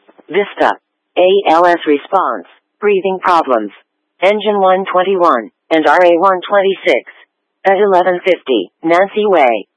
Vista. ALS response. Breathing problems. Engine 121 and RA 126. At 11:50, Nancy Way.